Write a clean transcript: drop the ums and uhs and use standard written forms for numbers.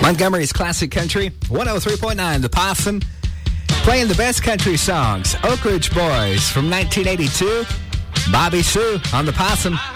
Montgomery's Classic Country, 103.9 The Possum. Playing the best country songs. Oak Ridge Boys from 1982. Bobby Sue on The Possum.